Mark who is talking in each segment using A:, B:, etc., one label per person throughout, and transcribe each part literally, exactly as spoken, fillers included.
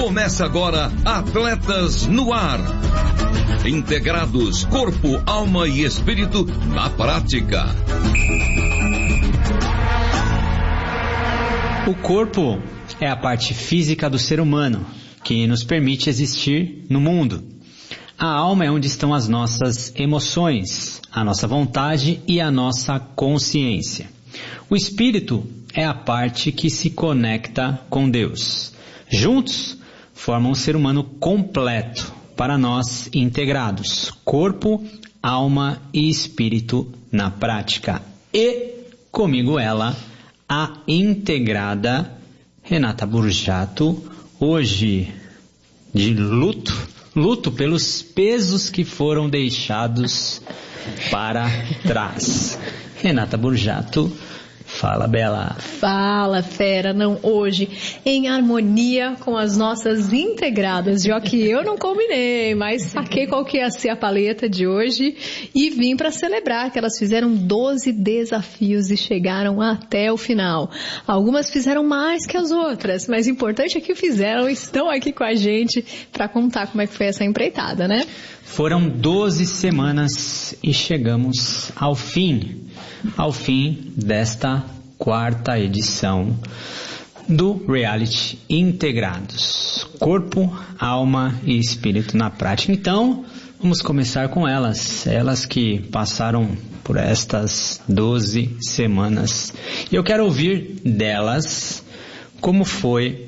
A: Começa agora Atletas no Ar. Integrados, corpo, alma e espírito na prática.
B: O corpo é a parte física do ser humano, que nos permite existir no mundo. A alma é onde estão as nossas emoções, a nossa vontade e a nossa consciência. O espírito é a parte que se conecta com Deus. Juntos, formam um ser humano completo, para nós integrados, corpo, alma e espírito na prática. E comigo ela, a integrada Renata Burjato, hoje de luto, luto pelos pesos que foram deixados para trás. Renata Burjato, fala, Bela.
C: Fala, fera. Não, hoje, em harmonia com as nossas integradas, já que eu não combinei, mas saquei qual que ia ser a paleta de hoje e vim para celebrar que elas fizeram doze desafios e chegaram até o final. Algumas fizeram mais que as outras, mas o importante é que fizeram e estão aqui com a gente para contar como é que foi essa empreitada, né?
B: Foram doze semanas e chegamos ao fim. Ao fim desta quarta edição do Reality Integrados, corpo, alma e espírito na prática. Então, vamos começar com elas, elas que passaram por estas doze semanas. E eu quero ouvir delas como foi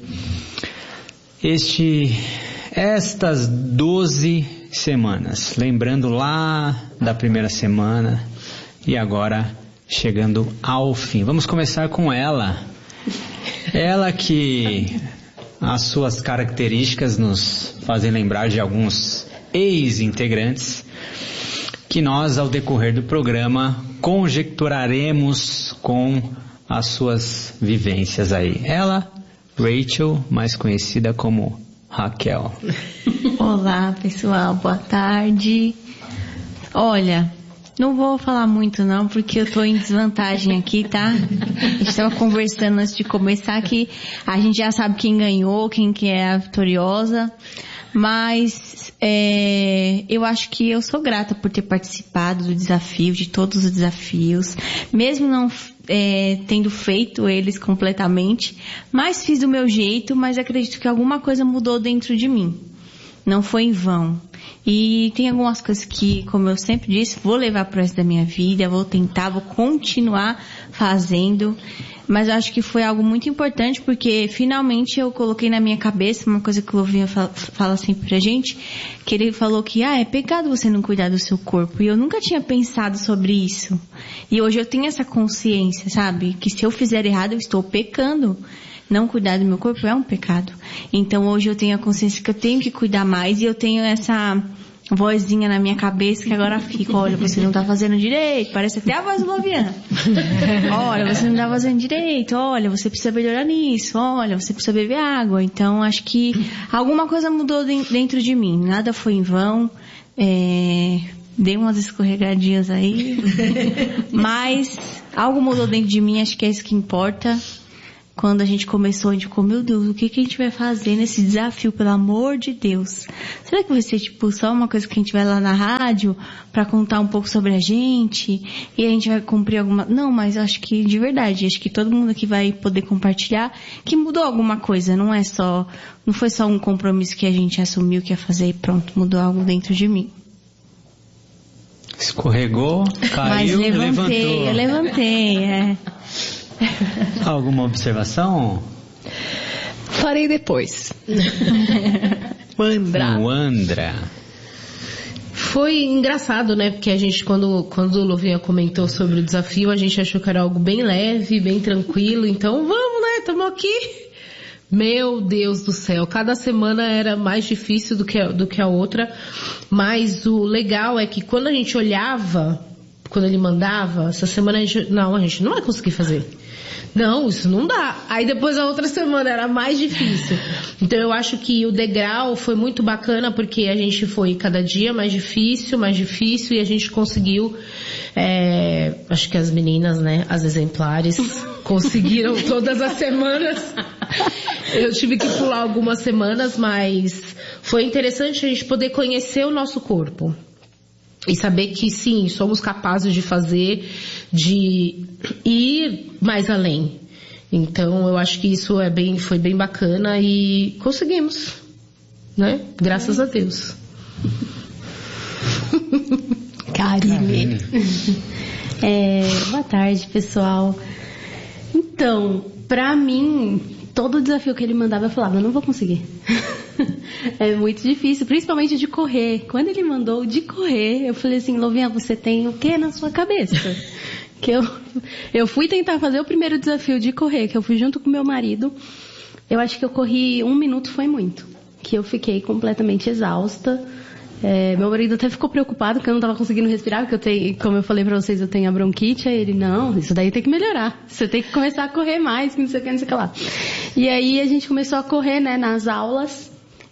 B: este, estas doze semanas, lembrando lá da primeira semana e agora chegando ao fim. Vamos começar com ela. Ela que as suas características nos fazem lembrar de alguns ex-integrantes que nós, ao decorrer do programa, conjecturaremos com as suas vivências aí. Ela, Rachel, mais conhecida como Raquel.
D: Olá, pessoal. Boa tarde. Olha, não vou falar muito não, porque eu tô em desvantagem aqui, tá? A gente estava conversando antes de começar que a gente já sabe quem ganhou, quem que é a vitoriosa, mas é, eu acho que eu sou grata por ter participado do desafio, de todos os desafios, mesmo não é, tendo feito eles completamente, mas fiz do meu jeito, mas acredito que alguma coisa mudou dentro de mim. Não foi em vão. E tem algumas coisas que, como eu sempre disse, vou levar pro resto da minha vida, vou tentar, vou continuar fazendo. Mas eu acho que foi algo muito importante, porque finalmente eu coloquei na minha cabeça uma coisa que o Lovinha fala, fala sempre pra gente, que ele falou que, ah, é pecado você não cuidar do seu corpo. E eu nunca tinha pensado sobre isso. E hoje eu tenho essa consciência, sabe? Que se eu fizer errado, eu estou pecando. Não cuidar do meu corpo é um pecado. Então hoje eu tenho a consciência que eu tenho que cuidar mais e eu tenho essa vozinha na minha cabeça que agora fica, olha, você não tá fazendo direito, parece até a voz do Loviana. Olha, você não tá fazendo direito, olha, você precisa melhorar nisso, olha, você precisa beber água. Então acho que alguma coisa mudou dentro de mim, nada foi em vão, é... dei umas escorregadinhas aí, mas algo mudou dentro de mim, acho que é isso que importa. Quando a gente começou, a gente ficou, meu Deus, o que, que a gente vai fazer nesse desafio, pelo amor de Deus? Será que vai ser, tipo, só uma coisa que a gente vai lá na rádio pra contar um pouco sobre a gente? E a gente vai cumprir alguma... Não, mas eu acho que, de verdade, acho que todo mundo aqui vai poder compartilhar que mudou alguma coisa, não é só... Não foi só um compromisso que a gente assumiu que ia fazer e pronto, mudou algo dentro de mim.
B: Escorregou, caiu,
D: mas levantei,
B: levantou.
D: eu levantei, é...
B: Alguma observação?
C: Farei depois. Andra.
B: Andra.
E: Foi engraçado, né? Porque a gente, quando, quando o Lovinha comentou sobre o desafio, a gente achou que era algo bem leve, bem tranquilo. Então, vamos, né? Estamos aqui. Meu Deus do céu. Cada semana era mais difícil do que, a, do que a outra. Mas o legal é que quando a gente olhava, quando ele mandava, essa semana a gente... Não, a gente não vai conseguir fazer. Não, isso não dá. Aí depois a outra semana era mais difícil. Então eu acho que o degrau foi muito bacana porque a gente foi cada dia mais difícil, mais difícil e a gente conseguiu, é, acho que as meninas, né, as exemplares, conseguiram todas as semanas. Eu tive que pular algumas semanas, mas foi interessante a gente poder conhecer o nosso corpo. E saber que sim, somos capazes de fazer, de ir mais além. Então eu acho que isso é bem, foi bem bacana e conseguimos, né? Graças a Deus.
C: Karine.
F: É, boa tarde, pessoal. Então, pra mim, todo desafio que ele mandava eu falava, eu não vou conseguir. É muito difícil, principalmente de correr. Quando ele mandou de correr, eu falei assim, Louvinha, você tem o que na sua cabeça? Que eu, eu fui tentar fazer o primeiro desafio de correr, que eu fui junto com meu marido. Eu acho que eu corri um minuto, foi muito. Que eu fiquei completamente exausta. É, meu marido até ficou preocupado que eu não estava conseguindo respirar, porque eu tenho, como eu falei pra vocês, eu tenho a bronquite. Aí ele, não, isso daí tem que melhorar. Você tem que começar a correr mais, que não sei o que, não sei o que lá. E aí a gente começou a correr, né, nas aulas.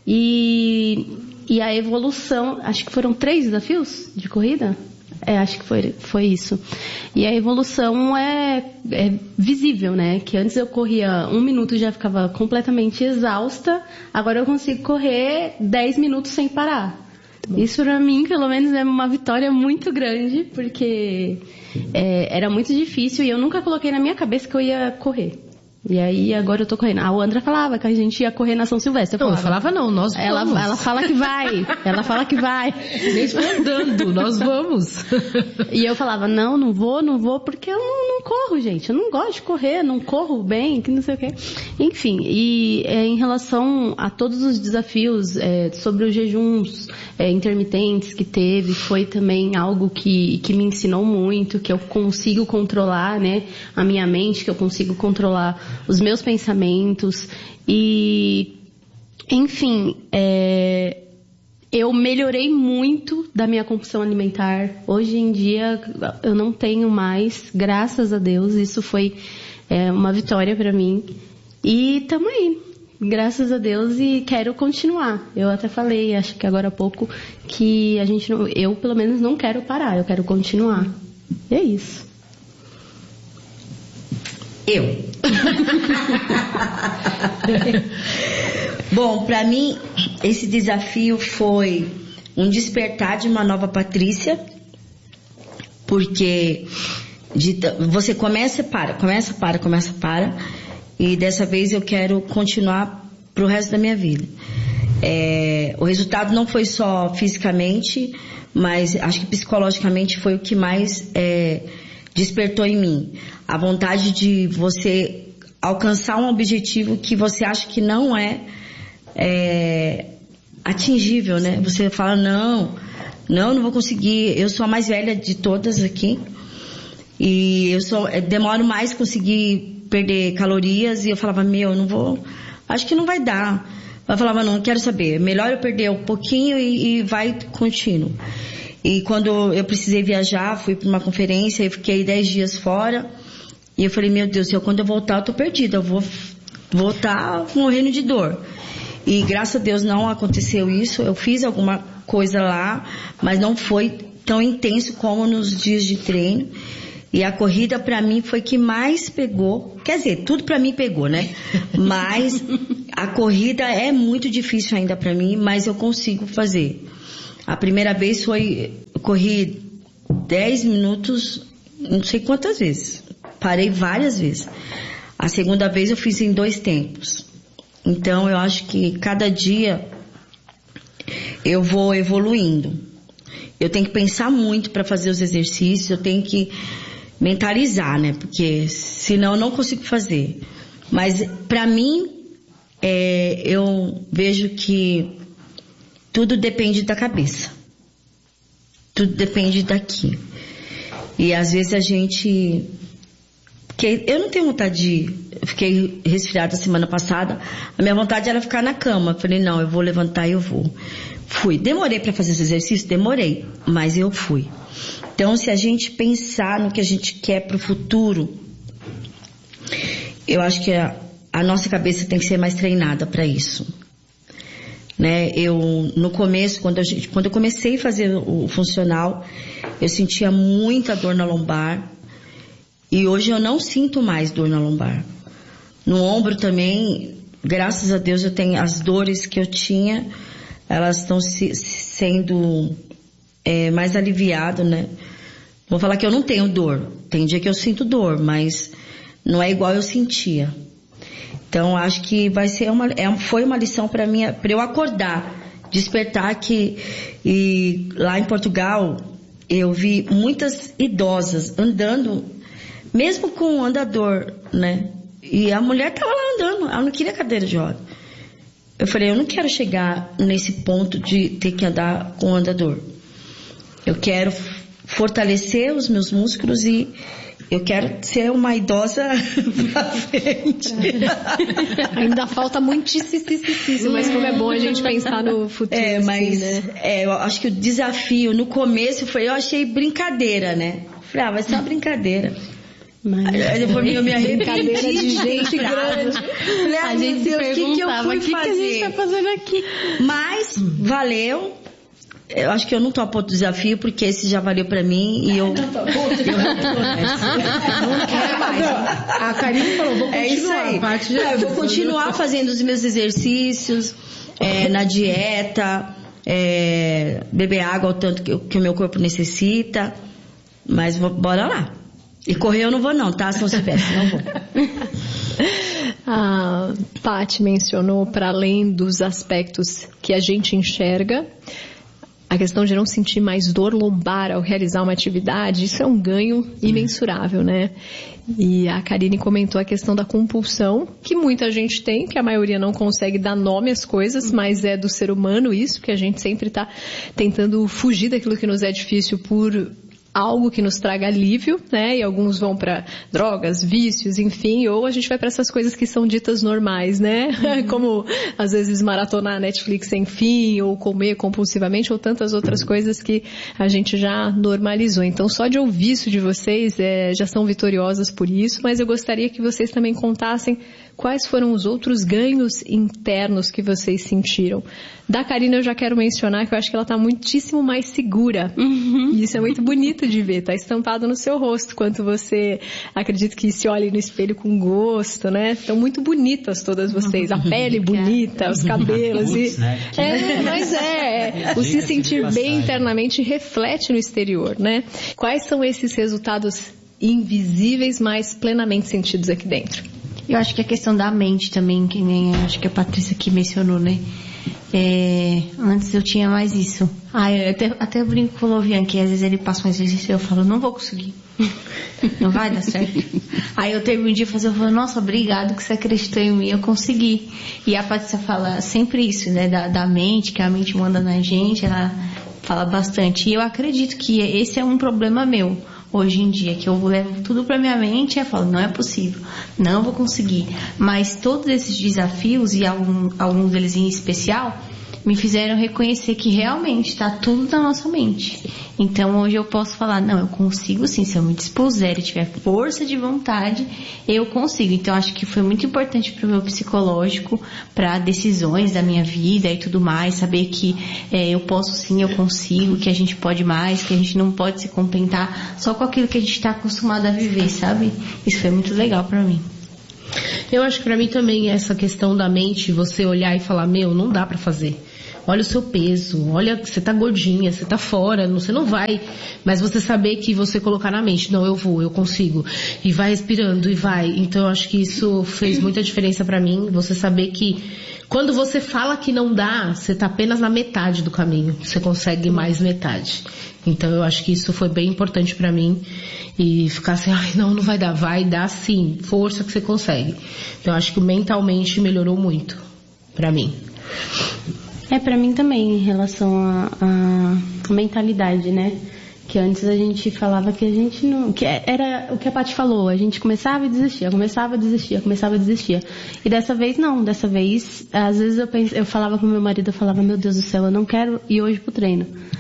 F: E, e a evolução, acho que foram três desafios de corrida? É, acho que foi, foi isso. E a evolução é, é visível, né? Que antes eu corria um minuto e já ficava completamente exausta. Agora eu consigo correr dez minutos sem parar. Isso pra mim, pelo menos, é uma vitória muito grande, porque é, era muito difícil e eu nunca coloquei na minha cabeça que eu ia correr. E aí, agora eu tô correndo. A Andra falava que a gente ia correr na São Silvestre. Eu
E: não,
F: falava,
E: eu falava não, nós vamos.
F: Ela, ela fala que vai. Ela fala que vai.
E: Mesmo andando, nós vamos.
F: E eu falava, não, não vou, não vou, porque eu não, não corro, gente. Eu não gosto de correr, não corro bem, que não sei o quê. Enfim, e é, em relação a todos os desafios é, sobre os jejuns é, intermitentes que teve, foi também algo que, que me ensinou muito, que eu consigo controlar, né, a minha mente, que eu consigo controlar os meus pensamentos e, enfim, é, eu melhorei muito da minha compulsão alimentar. Hoje em dia eu não tenho mais, graças a Deus, isso foi é, uma vitória para mim. E tamo aí, graças a Deus, e quero continuar. Eu até falei, acho que agora há pouco, que a gente não, eu pelo menos não quero parar, eu quero continuar. E é isso.
G: Eu. Bom, para mim, esse desafio foi um despertar de uma nova Patrícia, porque de, você começa e para, começa, para, começa, para, e dessa vez eu quero continuar pro resto da minha vida. É, o resultado não foi só fisicamente, mas acho que psicologicamente foi o que mais é, despertou em mim. A vontade de você alcançar um objetivo que você acha que não é, é atingível, né? Você fala, não, não, não vou conseguir. Eu sou a mais velha de todas aqui. E eu sou, demoro mais conseguir perder calorias. E eu falava, meu, não vou, acho que não vai dar. Eu falava, não, quero saber. Melhor eu perder um pouquinho e, e vai contínuo. E quando eu precisei viajar, fui para uma conferência e fiquei dez dias fora. E eu falei, meu Deus, eu, quando eu voltar eu tô perdida, eu vou voltar morrendo de dor. E graças a Deus não aconteceu isso, eu fiz alguma coisa lá, mas não foi tão intenso como nos dias de treino. E a corrida pra mim foi que mais pegou, quer dizer, tudo pra mim pegou, né? Mas a corrida é muito difícil ainda pra mim, mas eu consigo fazer. A primeira vez foi, eu corri dez minutos, não sei quantas vezes. Parei várias vezes. A segunda vez eu fiz em dois tempos. Então eu acho que cada dia eu vou evoluindo. Eu tenho que pensar muito para fazer os exercícios, eu tenho que mentalizar, né? Porque senão eu não consigo fazer. Mas para mim, é, eu vejo que tudo depende da cabeça. Tudo depende daqui. E às vezes a gente... Porque eu não tenho vontade de... Eu fiquei resfriada semana passada. A minha vontade era ficar na cama. Eu falei, não, eu vou levantar e eu vou. Fui. Demorei para fazer esse exercício? Demorei. Mas eu fui. Então, se a gente pensar no que a gente quer pro futuro, eu acho que a, a nossa cabeça tem que ser mais treinada para isso. Né? Eu, no começo, quando, a gente, quando eu comecei a fazer o funcional, eu sentia muita dor na lombar. E hoje eu não sinto mais dor na lombar. No ombro também, graças a Deus, eu tenho as dores que eu tinha, elas estão se, sendo é, mais aliviadas, né? Vou falar que eu não tenho dor. Tem dia que eu sinto dor, mas não é igual eu sentia. Então, acho que vai ser uma, é, foi uma lição para mim, para eu acordar, despertar que, e lá em Portugal, eu vi muitas idosas andando, mesmo com um andador, né? E a mulher tava lá andando, ela não queria cadeira de roda. Eu falei, eu não quero chegar nesse ponto de ter que andar com um andador. Eu quero fortalecer os meus músculos e eu quero ser uma idosa pra frente.
C: Ainda falta muitíssimo, mas como é bom a gente pensar no futuro.
G: É, mas
C: assim, né?
G: é, eu acho que o desafio no começo foi, eu achei brincadeira, né? Falei, ah, vai ser uma brincadeira.
F: Mas...
G: Aí depois eu me arrependi
C: de gente grande.
G: Falei, ah,
F: a gente
G: Deus,
F: se perguntava,
G: o que, que eu fui
F: o que,
G: fazer?
F: que a gente tá fazendo aqui?
G: Mas valeu. Eu acho que eu não topo o desafio, porque esse já valeu pra mim e eu... eu não quero mais.
E: A Karine falou, vou continuar.
G: É isso aí.
E: A parte
G: Não, eu vou continuar fazendo os meus exercícios, é, na dieta, é, beber água o tanto que, que o meu corpo necessita. Mas vou, bora lá. E correr eu não vou não, tá? Se você peça, não vou.
C: A Paty mencionou, para além dos aspectos que a gente enxerga, a questão de não sentir mais dor lombar ao realizar uma atividade, isso é um ganho imensurável, né? E a Karine comentou a questão da compulsão, que muita gente tem, que a maioria não consegue dar nome às coisas, mas é do ser humano isso, que a gente sempre está tentando fugir daquilo que nos é difícil por algo que nos traga alívio, né? E alguns vão para drogas, vícios, enfim, ou a gente vai para essas coisas que são ditas normais, né? Uhum. Como às vezes maratonar Netflix sem fim, ou comer compulsivamente, ou tantas outras coisas que a gente já normalizou. Então, só de ouvir isso de vocês, é, já são vitoriosas por isso, mas eu gostaria que vocês também contassem quais foram os outros ganhos internos que vocês sentiram. Da Karine eu já quero mencionar que eu acho que ela está muitíssimo mais segura. Uhum. E isso é muito bonito de ver, está estampado no seu rosto, quanto você, acredito que se olhe no espelho com gosto, né? Estão muito bonitas todas vocês, a pele bonita, os cabelos. E... É, mas é, o se sentir bem internamente reflete no exterior, né? Quais são esses resultados invisíveis, mas plenamente sentidos aqui dentro?
D: Eu acho que a questão da mente também, que nem acho que a Patrícia aqui mencionou, né? É, antes eu tinha mais isso. Ah, eu até, até eu brinco com o Lovian, que às vezes ele passa um exercício e eu falo, não vou conseguir. Não vai dar certo. Aí eu termino de fazer, eu falo, nossa, obrigado que você acreditou em mim, eu consegui. E a Patrícia fala sempre isso, né? Da, da mente, que a mente manda na gente, ela fala bastante. E eu acredito que esse é um problema meu. Hoje em dia, que eu levo tudo pra minha mente e eu falo, não é possível, não vou conseguir. Mas todos esses desafios, e algum, alguns deles em especial, me fizeram reconhecer que realmente está tudo na nossa mente. Então hoje eu posso falar, não, eu consigo sim, se eu me dispuser e tiver força de vontade, eu consigo. Então acho que foi muito importante para o meu psicológico, para decisões da minha vida e tudo mais, saber que é, eu posso sim, eu consigo, que a gente pode mais, que a gente não pode se contentar só com aquilo que a gente está acostumado a viver, sabe? Isso foi muito legal para mim.
E: Eu acho que pra mim também essa questão da mente, você olhar e falar, meu, não dá pra fazer. Olha o seu peso, olha, você tá gordinha, você tá fora, você não vai. Mas você saber que você colocar na mente, não, eu vou, eu consigo. E vai respirando e vai. Então eu acho que isso fez muita diferença pra mim. Você saber que quando você fala que não dá, você tá apenas na metade do caminho. Você consegue mais metade. Então eu acho que isso foi bem importante pra mim. E ficar assim, ai, não, não vai dar. Vai dar sim, força que você consegue. Então eu acho que mentalmente melhorou muito pra mim.
F: É, pra mim também, em relação à mentalidade, né? Que antes a gente falava que a gente não... Que era o que a Paty falou, a gente começava e desistia, começava e desistia, começava e desistia. E dessa vez não, dessa vez, às vezes eu, pens, eu falava com meu marido, eu falava, meu Deus do céu, eu não quero ir hoje pro treino.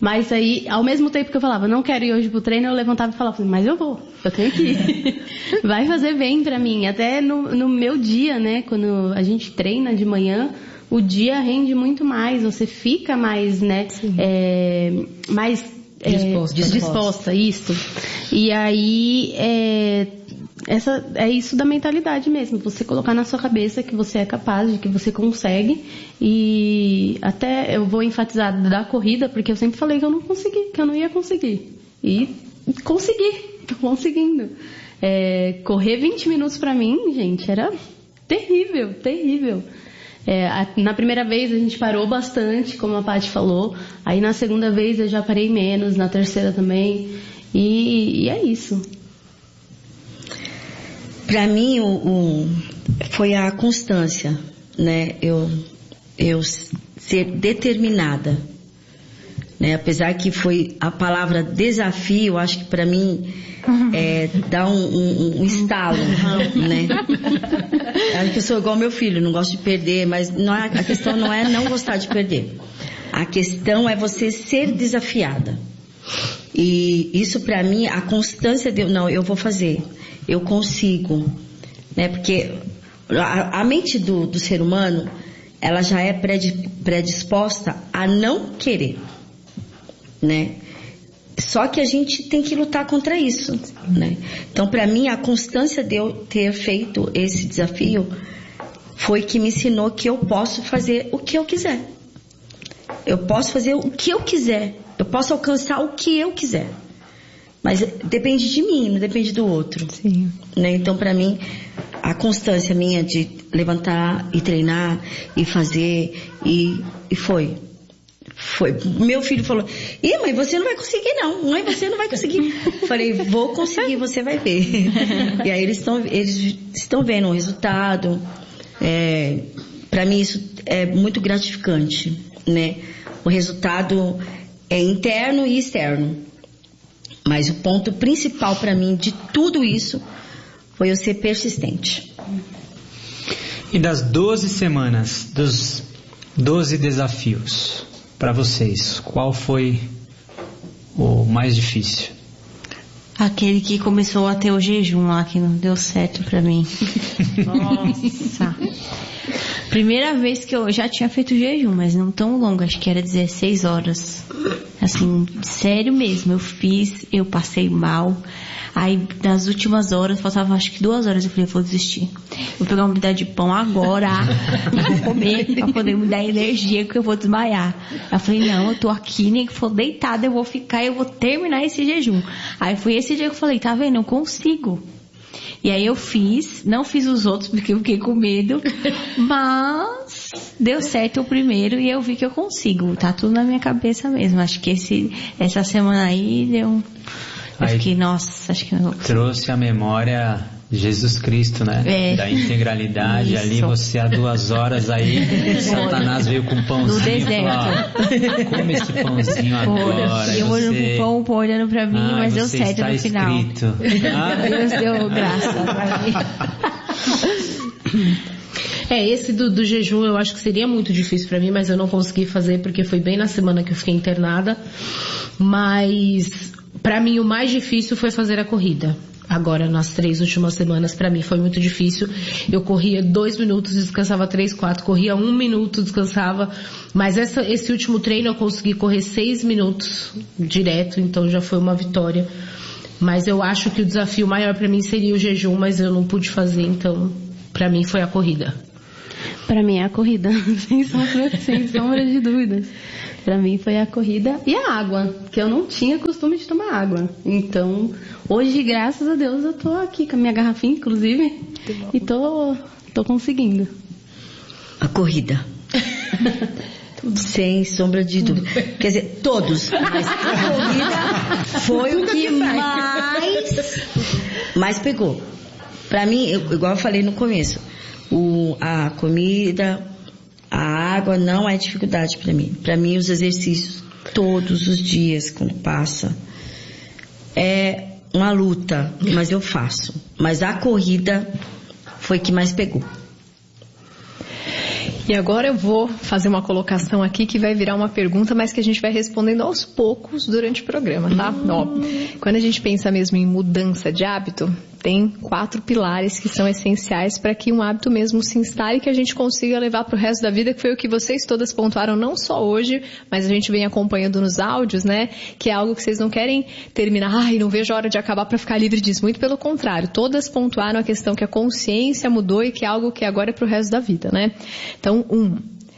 F: Mas aí, ao mesmo tempo que eu falava, não quero ir hoje pro treino, eu levantava e falava, mas eu vou, eu tenho que ir. Vai fazer bem pra mim. Até no, no meu dia, né, quando a gente treina de manhã, o dia rende muito mais, você fica mais, né, é, mais é,
E: disposta.
F: disposta, isso. E aí, é, essa, é isso da mentalidade mesmo, você colocar na sua cabeça que você é capaz, de que você consegue. E até eu vou enfatizar da corrida, porque eu sempre falei que eu não consegui, que eu não ia conseguir. E consegui, tô conseguindo. É, correr vinte minutos pra mim, gente, era terrível, terrível. É, a, na primeira vez a gente parou bastante, como a Paty falou. Aí na segunda vez eu já parei menos, na terceira também. E, e é isso.
G: Para mim, o, o, foi a constância, né? Eu, eu ser determinada, né? Apesar que foi a palavra desafio, acho que para mim é, dá um, um, um estalo, né? Acho que eu sou igual meu filho, não gosto de perder, mas não é, a questão não é não gostar de perder. A questão é você ser desafiada. E isso para mim, a constância de não, eu vou fazer. Eu consigo, né? Porque a, a mente do, do ser humano, ela já é predisposta a não querer, né? Só que a gente tem que lutar contra isso, né? Então, para mim, a constância de eu ter feito esse desafio foi que me ensinou que eu posso fazer o que eu quiser. Eu posso fazer o que eu quiser. Eu posso alcançar o que eu quiser. Mas depende de mim, não depende do outro.
F: Sim.
G: Né? Então, para mim, a constância minha de levantar e treinar e fazer, e, e foi. Foi. Meu filho falou, ih, mãe, você não vai conseguir não. Mãe, você não vai conseguir. Falei, vou conseguir, você vai ver. E aí eles estão eles estão vendo o resultado. É, para mim isso é muito gratificante, né? O resultado é interno e externo. Mas o ponto principal para mim de tudo isso foi eu ser persistente.
B: E das doze semanas, dos doze desafios, para vocês, qual foi o mais difícil?
D: Aquele que começou a ter o jejum lá, que não deu certo pra mim. Nossa. Primeira vez que eu já tinha feito jejum, mas não tão longo, acho que era dezesseis horas. Assim, sério mesmo, eu fiz, eu passei mal. Aí, nas últimas horas, faltava acho que duas horas, eu falei, vou desistir. Vou pegar uma pedaço de pão agora e vou comer pra poder me dar energia, que eu vou desmaiar. Eu falei, não, eu tô aqui, nem que for deitada, eu vou ficar, eu vou terminar esse jejum. Aí foi esse dia que eu falei, tá vendo, eu consigo. E aí eu fiz, não fiz os outros porque eu fiquei com medo, mas deu certo o primeiro e eu vi que eu consigo, tá tudo na minha cabeça mesmo. Acho que esse, essa semana aí deu... Eu
B: Aí
D: fiquei, nossa, acho que não vou...
B: Trouxe à memória Jesus Cristo, né?
D: É.
B: Da integralidade.
D: Isso.
B: Ali você há duas horas aí, Satanás veio com um pãozinho.
D: No deserto.
B: Falou, ó, come esse pãozinho agora.
D: E eu olhando
B: você...
D: pro pão, o pão olhando pra mim,
B: ah,
D: mas deu
B: você
D: certo
B: está
D: no final.
B: escrito. Ah,
D: Deus deu graça pra mim.
E: É, esse do, do jejum eu acho que seria muito difícil pra mim, mas eu não consegui fazer porque foi bem na semana que eu fiquei internada. Mas pra mim o mais difícil foi fazer a corrida. Agora, nas três últimas semanas, pra mim foi muito difícil. Eu corria dois minutos, descansava três, quatro. Corria um minuto, descansava. Mas essa, esse último treino eu consegui correr seis minutos direto, então já foi uma vitória. Mas eu acho que o desafio maior pra mim seria o jejum, mas eu não pude fazer, então pra mim foi a corrida.
F: Pra mim é a corrida, sem sombra, sem sombra de dúvidas. Pra mim foi a corrida e a água, que eu não tinha costume de tomar água. Então, hoje, graças a Deus, eu tô aqui com a minha garrafinha, inclusive, e tô, tô conseguindo.
G: A corrida. Sem sombra de dúvida. Quer dizer, todos. Mas a corrida foi o que mais, mais pegou. Pra mim, eu, igual eu falei no começo, o, a comida, a água não é dificuldade pra mim. Pra mim, os exercícios todos os dias, quando passa, é uma luta, mas eu faço. Mas a corrida foi que mais pegou.
C: E agora eu vou fazer uma colocação aqui que vai virar uma pergunta, mas que a gente vai respondendo aos poucos durante o programa, tá? Hum. Ó, quando a gente pensa mesmo em mudança de hábito, tem quatro pilares que são essenciais para que um hábito mesmo se instale e que a gente consiga levar para o resto da vida, que foi o que vocês todas pontuaram, não só hoje, mas a gente vem acompanhando nos áudios, né? Que é algo que vocês não querem terminar, ai, não vejo a hora de acabar para ficar livre disso. Muito pelo contrário, todas pontuaram a questão que a consciência mudou e que é algo que agora é para o resto da vida, né? Então, um,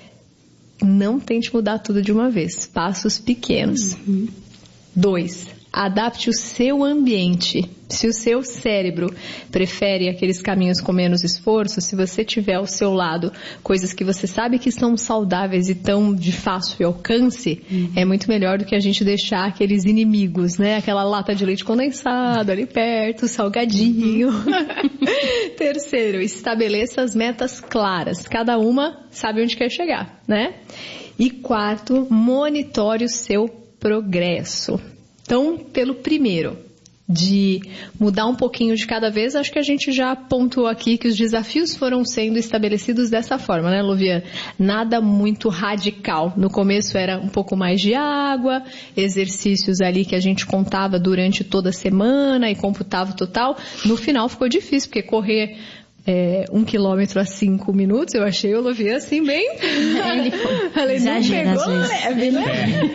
C: não tente mudar tudo de uma vez. Passos pequenos. Uhum. Dois, adapte o seu ambiente. Se o seu cérebro prefere aqueles caminhos com menos esforço, se você tiver ao seu lado coisas que você sabe que são saudáveis e tão de fácil alcance, uhum. é muito melhor do que a gente deixar aqueles inimigos, né? Aquela lata de leite condensado ali perto, salgadinho. Uhum. Terceiro, estabeleça as metas claras. Cada uma sabe onde quer chegar, né? E quarto, monitore o seu progresso. Então, pelo primeiro, de mudar um pouquinho de cada vez, acho que a gente já pontuou aqui que os desafios foram sendo estabelecidos dessa forma, né, Luviana? Nada muito radical. No começo era um pouco mais de água, exercícios ali que a gente contava durante toda a semana e computava o total. No final ficou difícil, porque correr É, um quilômetro a cinco minutos, eu achei o Luvian assim bem... Ele foi. Não pegou leve, né?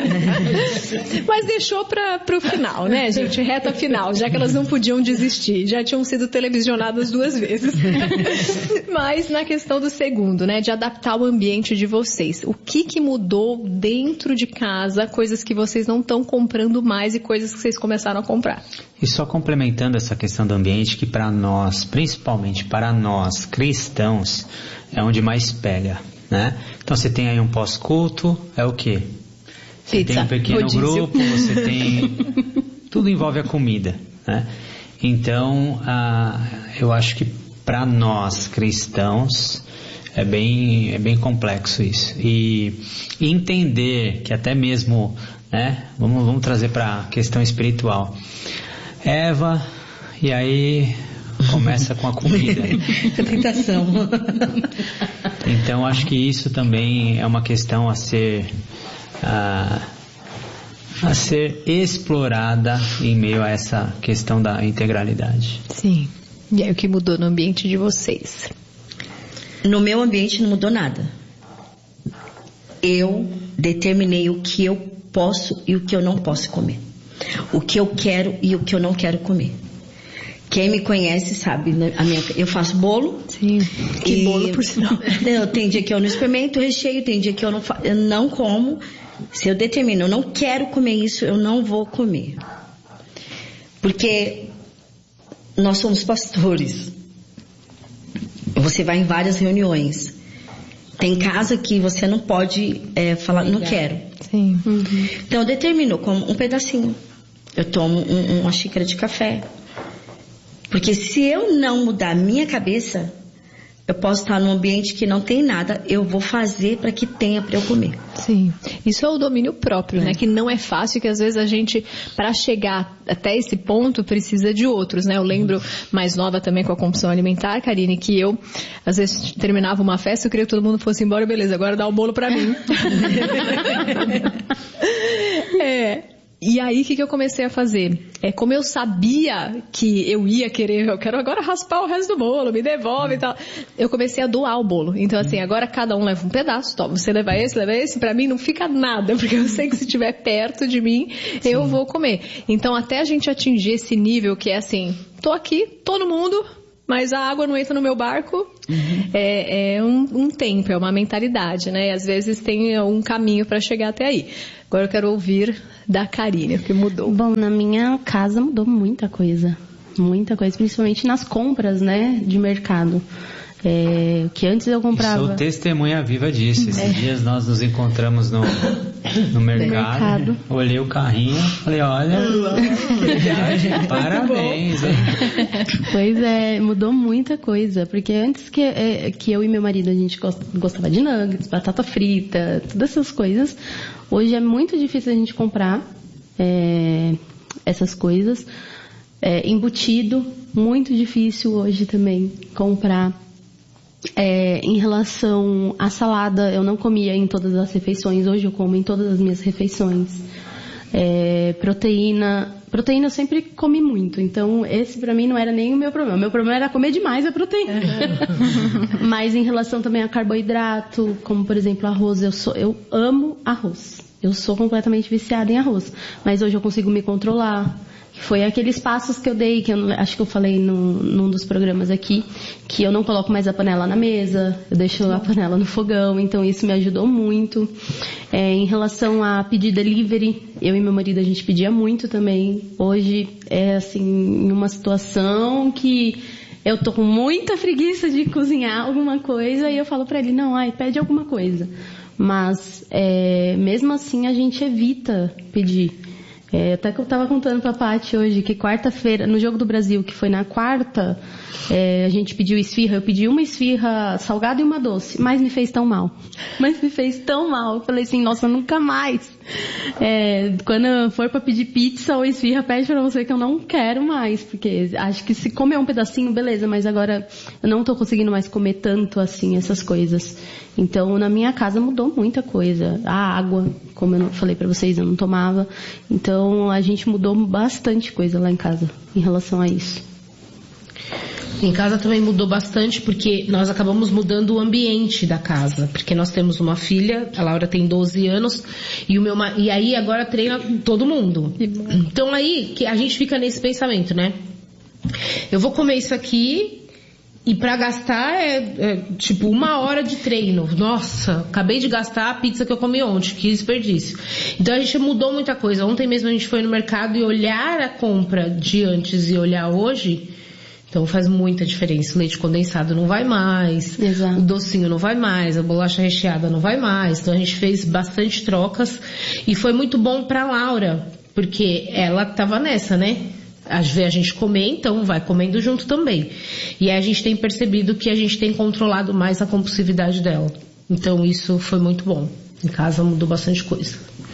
C: É. Mas deixou para o final, né, gente? Reta final, já que elas não podiam desistir. Já tinham sido televisionadas duas vezes. Mas na questão do segundo, né, de adaptar o ambiente de vocês. O que, que mudou dentro de casa, coisas que vocês não estão comprando mais e coisas que vocês começaram a comprar?
B: E só complementando essa questão do ambiente, que para nós, principalmente para nós cristãos, é onde mais pega, né? Então você tem aí um pós-culto, é o quê? Você Pizza, tem um pequeno rodízio. grupo, você tem... Tudo envolve a comida, né? Então, ah, eu acho que para nós cristãos é bem, é bem complexo isso. E, e entender que até mesmo, né? Vamos, vamos trazer para a questão espiritual. Eva, e aí começa com a comida.
G: A tentação.
B: Então acho que isso também é uma questão a ser a, a ser explorada em meio a essa questão da integralidade.
C: Sim. E aí o que mudou no ambiente de vocês?
G: No meu ambiente não mudou nada. Eu determinei o que eu posso e o que eu não posso comer. O que eu quero e o que eu não quero comer. Quem me conhece sabe, né? A minha, eu faço bolo.
C: Sim, que e, bolo por sinal.
G: Eu, tem dia que eu não experimento o recheio, tem dia que eu não, eu não como. Se eu determino, eu não quero comer isso, eu não vou comer. Porque nós somos pastores. Você vai em várias reuniões. Tem casa que você não pode é, falar, não quero.
C: Sim.
G: Uhum. Então eu determino, como um pedacinho. Eu tomo um, uma xícara de café. Porque se eu não mudar a minha cabeça, eu posso estar num ambiente que não tem nada, eu vou fazer para que tenha para eu comer.
C: Sim, isso é o domínio próprio, é. né? Que não é fácil, que às vezes a gente, para chegar até esse ponto, precisa de outros, né? Eu lembro, mais nova também com a compulsão alimentar, Karine, que eu, às vezes, terminava uma festa, eu queria que todo mundo fosse embora, beleza, agora dá o bolo para mim. É... E aí, o que, que eu comecei a fazer? É, como eu sabia que eu ia querer, eu quero agora raspar o resto do bolo, me devolve e tal. Eu comecei a doar o bolo. Então, assim, agora cada um leva um pedaço, toma, você leva esse, leva esse. Pra mim não fica nada, porque eu sei que se estiver perto de mim, Sim. eu vou comer. Então, até a gente atingir esse nível que é assim, tô aqui, todo mundo, mas a água não entra no meu barco, uhum. é, é um, um tempo, é uma mentalidade, né? E às vezes tem um caminho para chegar até aí. Agora eu quero ouvir da Karine, o que mudou.
F: Bom, na minha casa mudou muita coisa, muita coisa, principalmente nas compras, né, de mercado. É, que antes eu comprava...
B: Sou testemunha viva disso. Esses é. dias nós nos encontramos no, no mercado, mercado. Olhei o carrinho, falei, olha, parabéns. Hein?
F: Pois é, mudou muita coisa, porque antes que, é, que eu e meu marido a gente gostava de nuggets, batata frita, todas essas coisas, hoje é muito difícil a gente comprar é, essas coisas. É, embutido, muito difícil hoje também comprar. É, em relação à salada, eu não comia em todas as refeições. Hoje eu como em todas as minhas refeições. É, proteína, proteína eu sempre comi muito. Então esse pra mim não era nem o meu problema. O meu problema era comer demais a proteína. Uhum. Mas em relação também a carboidrato, como por exemplo arroz, eu sou, eu amo arroz. Eu sou completamente viciada em arroz. Mas hoje eu consigo me controlar. Foi aqueles passos que eu dei, que eu acho que eu falei no, num dos programas aqui, que eu não coloco mais a panela na mesa, eu deixo a panela no fogão, então isso me ajudou muito. É, em relação a pedir delivery, eu e meu marido a gente pedia muito também. Hoje é assim, em uma situação que eu tô com muita preguiça de cozinhar alguma coisa e eu falo pra ele, não, ai, pede alguma coisa. Mas é, mesmo assim a gente evita pedir. É, até que eu estava contando pra Paty hoje que quarta-feira, no Jogo do Brasil, que foi na quarta, é, a gente pediu esfirra, eu pedi uma esfirra salgada e uma doce, mas me fez tão mal. Mas me fez tão mal. Eu falei assim, nossa, nunca mais. É, quando eu for pra pedir pizza ou esfirra, pede pra você que eu não quero mais, porque acho que se comer um pedacinho, beleza, mas agora eu não tô conseguindo mais comer tanto assim, essas coisas. Então, na minha casa mudou muita coisa. A água, como eu falei pra vocês, eu não tomava. Então, a gente mudou bastante coisa lá em casa, em relação a isso.
E: Em casa também mudou bastante, porque nós acabamos mudando o ambiente da casa. Porque nós temos uma filha, a Laura tem doze anos, e, o meu, e aí agora treina todo mundo. Então aí, que a gente fica nesse pensamento, né? Eu vou comer isso aqui... E pra gastar é, é tipo uma hora de treino. Nossa, acabei de gastar a pizza que eu comi ontem, que desperdício. Então a gente mudou muita coisa. Ontem mesmo a gente foi no mercado e olhar a compra de antes e olhar hoje, então faz muita diferença. O leite condensado não vai mais, exato. O docinho não vai mais, a bolacha recheada não vai mais. Então a gente fez bastante trocas e foi muito bom pra Laura, porque ela tava nessa, né? Às vezes a gente comer, então vai comendo junto também. E aí a gente tem percebido que a gente tem controlado mais a compulsividade dela. Então isso foi muito bom. Em casa mudou bastante coisa.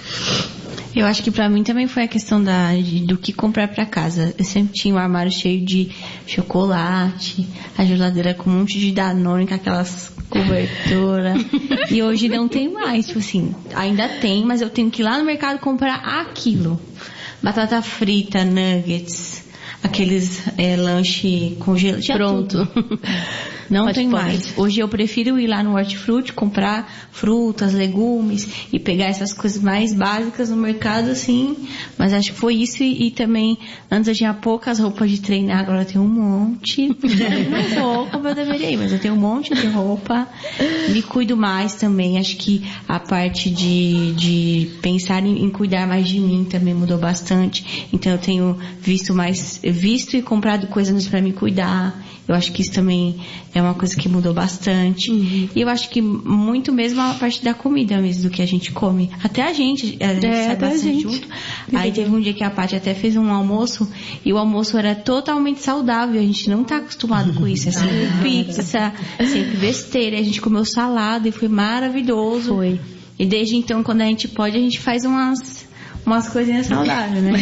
D: Eu acho que pra mim também foi a questão da, de, do que comprar pra casa. Eu sempre tinha um armário cheio de chocolate, a geladeira com um monte de Danone, com aquelas coberturas. E hoje não tem mais. Tipo assim, ainda tem, mas eu tenho que ir lá no mercado comprar aquilo. Batata frita, nuggets, aqueles é, lanche congelado. Pronto. Não tem mais. Hoje eu prefiro ir lá no Hortifruti, comprar frutas, legumes e pegar essas coisas mais básicas no mercado, assim. Mas acho que foi isso e, e também, antes eu tinha poucas roupas de treinar, agora eu tenho um monte. Não vou como eu deveria ir, mas eu tenho um monte de roupa. Me cuido mais também. Acho que a parte de, de pensar em, em cuidar mais de mim também mudou bastante. Então eu tenho visto mais, visto e comprado coisas pra me cuidar. Eu acho que isso também é uma coisa que mudou bastante. Uhum. E eu acho que muito mesmo a parte da comida mesmo, do que a gente come. Até a gente, a gente é, sai bastante gente. junto. Aí teve um dia que a Paty até fez um almoço, e o almoço era totalmente saudável. A gente não tá acostumado com isso. É sempre pizza, sempre besteira. A gente comeu salada e foi maravilhoso. Foi. E desde então, quando a gente pode, a gente faz umas... umas coisinhas saudáveis, né?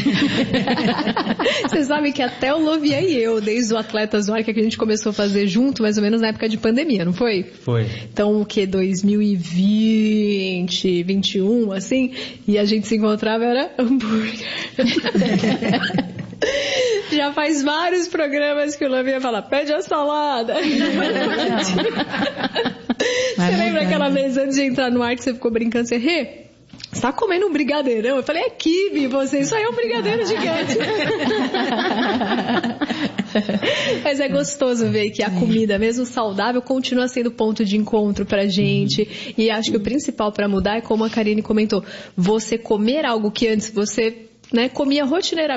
C: Você sabe que até o Lovian e eu, desde o Atletas do Ar, que a gente começou a fazer junto, mais ou menos na época de pandemia, não foi?
B: Foi.
C: Então, o que? dois mil e vinte, vinte e um, assim? E a gente se encontrava, era hambúrguer. Já faz vários programas que o Lovian fala, pede a salada. Você lembra aquela vez antes de entrar no ar que você ficou brincando, você rê? Você tá comendo um brigadeirão? Eu falei, é quibe, você, isso aí é um brigadeiro gigante. Mas é gostoso ver que a comida, mesmo saudável, continua sendo ponto de encontro pra gente. Uhum. E acho que o principal pra mudar é, como a Karine comentou, você comer algo que antes você, né, comia rotineiramente.